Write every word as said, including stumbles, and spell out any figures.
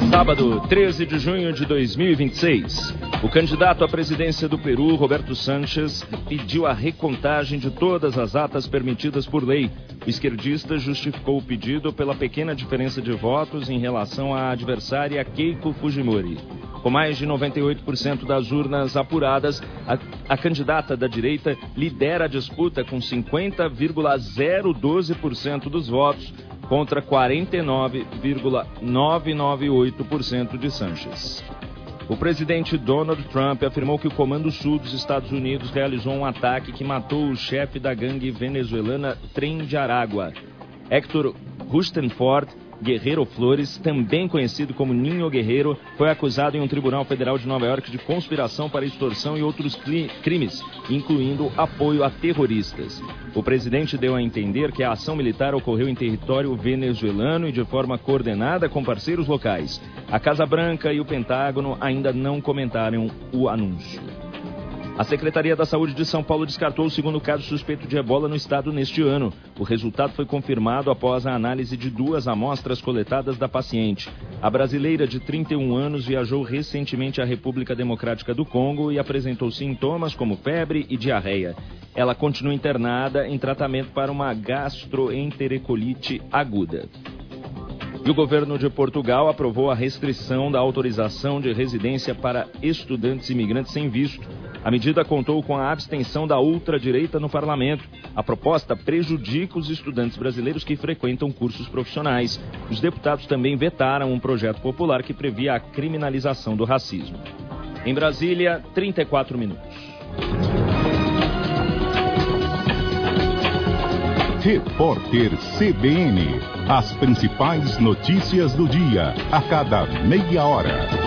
Sábado, treze de junho de dois mil e vinte e seis, o candidato à presidência do Peru, Roberto Sánchez, pediu a recontagem de todas as atas permitidas por lei. O esquerdista justificou o pedido pela pequena diferença de votos em relação à adversária Keiko Fujimori. Com mais de noventa e oito por cento das urnas apuradas, a, a candidata da direita lidera a disputa com cinquenta vírgula zero doze por cento dos votos, contra quarenta e nove vírgula novecentos e noventa e oito por cento de Sánchez. O presidente Donald Trump afirmou que o Comando Sul dos Estados Unidos realizou um ataque que matou o chefe da gangue venezuelana Tren de Aragua. Héctor Rustenford Guerreiro Flores, também conhecido como Ninho Guerreiro, foi acusado em um tribunal federal de Nova York de conspiração para extorsão e outros crimes, incluindo apoio a terroristas. O presidente deu a entender que a ação militar ocorreu em território venezuelano e de forma coordenada com parceiros locais. A Casa Branca e o Pentágono ainda não comentaram o anúncio. A Secretaria da Saúde de São Paulo descartou o segundo caso suspeito de ebola no estado neste ano. O resultado foi confirmado após a análise de duas amostras coletadas da paciente. A brasileira de trinta e um anos viajou recentemente à República Democrática do Congo e apresentou sintomas como febre e diarreia. Ela continua internada em tratamento para uma gastroenterocolite aguda. E o governo de Portugal aprovou a restrição da autorização de residência para estudantes imigrantes sem visto. A medida contou com a abstenção da ultradireita no parlamento. A proposta prejudica os estudantes brasileiros que frequentam cursos profissionais. Os deputados também vetaram um projeto popular que previa a criminalização do racismo. Em Brasília, trinta e quatro minutos. Repórter C B N. As principais notícias do dia, a cada meia hora.